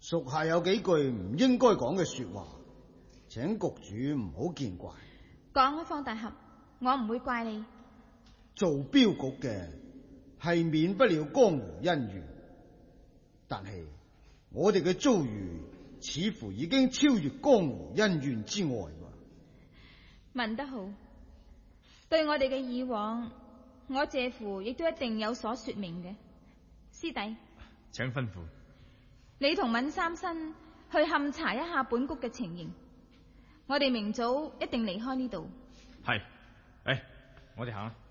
屬下有幾句唔應該講嘅說話，請局主唔好見怪。 講啊，方大俠，我唔會怪你。 做鏢局嘅係免不了江湖恩怨，但係我哋嘅遭遇似乎已經超越江湖恩怨之外。 問得好，對我哋嘅以往，我謝乎亦都一定有所說明嘅。師弟， 請吩咐。 你同閔三新去勘查一下本局嘅情形，我哋明早一定離開呢度。 係，我哋行啦。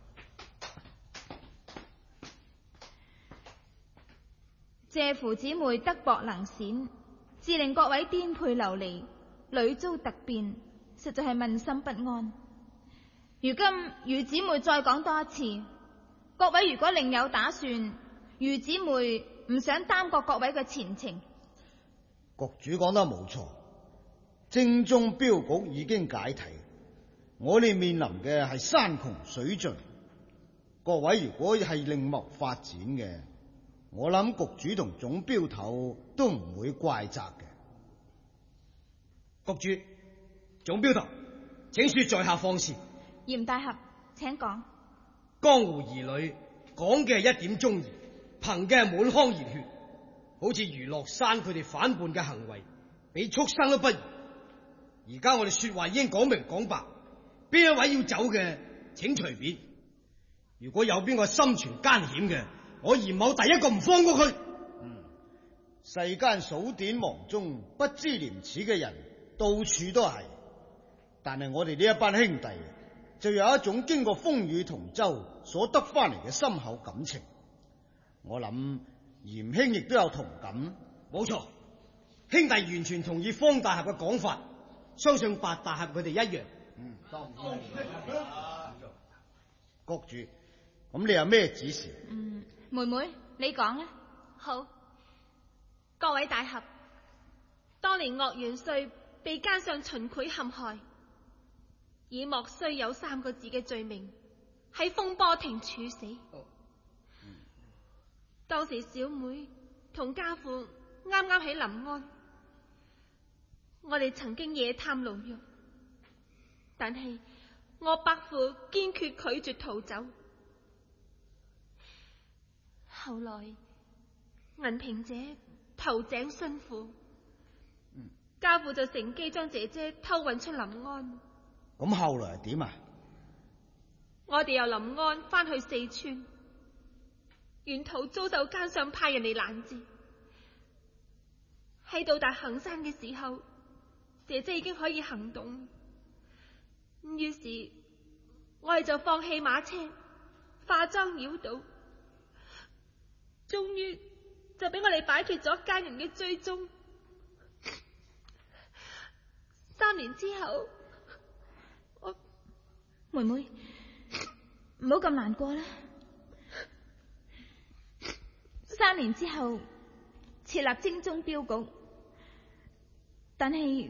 謝乎姊妹德薄能閃，致令各位顛沛流離，屢遭突變，實在係問心不安。如今余姊妹再講多一次，各位如果另有打算，余姊妹唔想耽擱各位嘅前程。 局主講得冇錯，正宗鏢局已經解體，我哋面臨嘅係山窮水盡。各位如果係另謀發展嘅，我諗局主同總鏢頭都唔會怪責嘅。 局主、總鏢頭，請說在下放肆。 嚴大俠，請講。 江湖兒女講嘅係一點忠義，憑嘅係滿腔熱血，好似余樂山佢哋反叛嘅行為，比畜生都不如。而家我哋說話已經講明講白，邊一位要走嘅，請隨便。如果有邊個心存奸險嘅，我嚴某第一個唔放過佢。 世間數典忘宗、不知廉恥嘅人到處都係，但係我哋呢一班兄弟就有一種經過風雨同舟所得翻嚟嘅深厚感情。我諗嚴兄亦都有同感。 冇錯，兄弟完全同意方大俠嘅講法，相信白大俠佢哋一樣。 當然。局主，咁你有咩指示？ 妹妹，你講啦。 好，各位大俠，當年岳元帥被奸上秦檜陷害，以莫須有3個字嘅罪名喺風波亭處死。當時小妹同家父啱啱喺臨安，我哋曾經夜探牢獄，但係我伯父堅決拒絕逃走。後來銀萍姐投井殉父，家父就乘機將姐姐偷運出臨安。 咁後來係點啊？ 我哋由臨安翻去四川，沿途遭受奸上派人嚟攔截。喺到達衡山嘅時候，姐姐已經可以行動，於是我哋就放棄馬車，化妝繞道，終於就俾我哋擺脫咗奸人嘅追蹤。3年之後，我妹妹唔好咁難過啦。3年之後設立精忠鏢局，但係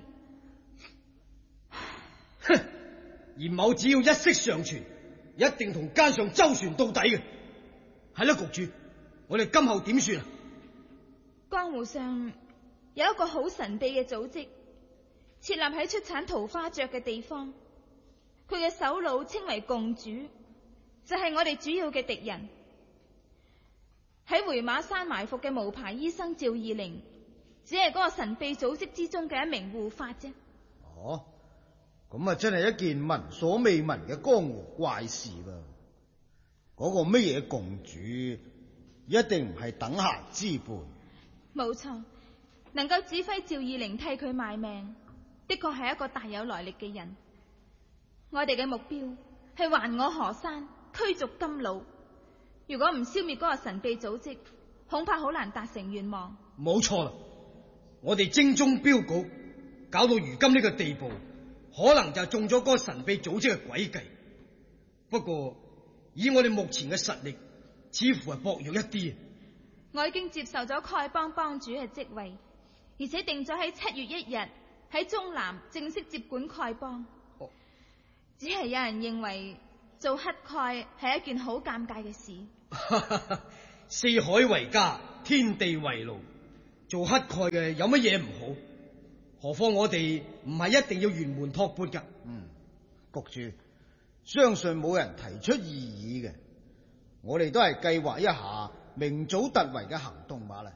嚴某只要一息尚存，一定同奸上周旋到底嘅。係啦，局主，我哋今後點算啊？ 江湖上有一個好神秘嘅組織，設立喺出產桃花雀嘅地方，佢嘅首腦稱為共主，就係我哋主要嘅敵人。喺回馬山埋伏嘅無牌醫生趙二玲，只係嗰個神秘組織之中嘅一名護法啫。 哦，咁啊真係一件聞所未聞嘅江湖怪事啦。嗰個乜嘢共主一定唔係等閒之輩。 冇錯，能夠指揮趙二玲替佢賣命，的確係一個大有來歷嘅人。我哋嘅目標係還我河山，驅逐金老。如果唔消滅嗰個神秘組織，恐怕好難達成願望。 冇錯啦，我哋精忠鏢局搞到如今呢個地步，可能就中咗嗰個神秘組織嘅詭計。不過以我哋目前嘅實力，似乎係薄弱一啲。 我已經接受咗丐幫幫主嘅職位，而且定咗喺7月1日喺中南正式接管丐幫。只係有人認為做乞丐係一件好尷尬嘅事。 四海為家，天地為牢， 做乞丐嘅有乜嘢唔好？何況我哋唔係一定要沿門托缽噶。 局主，相信冇人提出異議嘅，我哋都係計劃一下明早突圍嘅行動罷啦。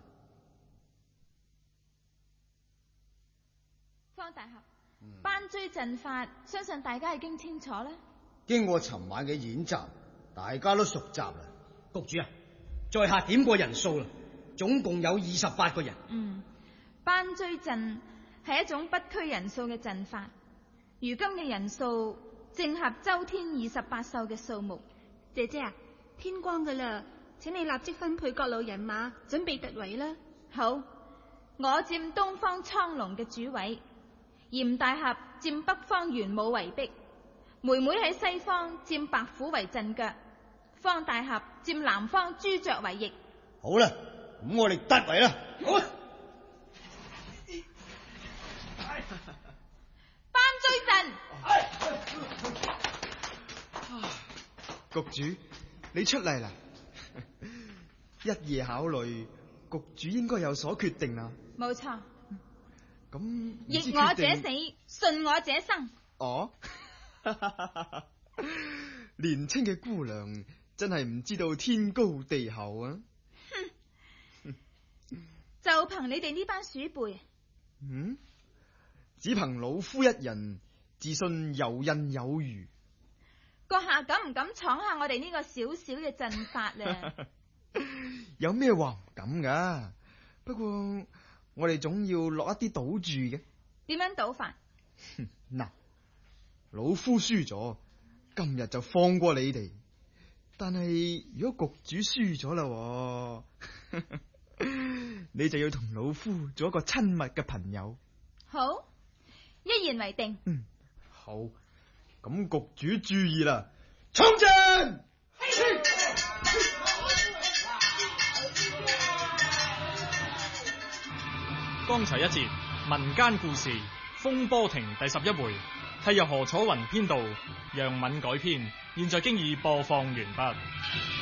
方大俠，班追陣法，相信大家已經清楚啦。 經過尋晚嘅演習，大家都熟習啦。 局主啊，在下點過人數啦，總共有28個人。 班追陣係一種不拘人數嘅陣法，如今嘅人數正合周天28宿嘅數目。 姐姐啊，天光噶啦，請你立即分配各路人馬，準備突圍啦。 好，我佔東方蒼龍嘅主位，嚴大俠佔北方玄武為壁，妹妹喺西方佔白虎為陣腳，方大俠佔南方朱雀為翼。 好啦，咁我哋突圍啦。好啊， 班追陣。 局主，你出嚟啦！一夜考慮，局主應該有所決定啦。 冇錯。 咁逆我者死，順我者生。 哦，年青嘅姑娘真係唔知道天高地厚啊！ 就憑你哋呢班鼠輩， 只憑老夫一人，自信游刃有餘。 閣下敢唔敢闖下我哋呢個小小嘅陣法咧？ 有咩話唔敢噶？不過我哋總要落一啲賭注嘅。 點樣賭法？ 嗱，老夫輸咗，今日就放過你哋。但係如果局主輸咗啦，你就要同老夫做一個親密嘅朋友。 好，一言為定。 好，咁局主注意啦，衝陣！ 剛才一節民間故事《風波亭》第11回，係由何楚雲編導，楊敏改編，現在經已播放完畢。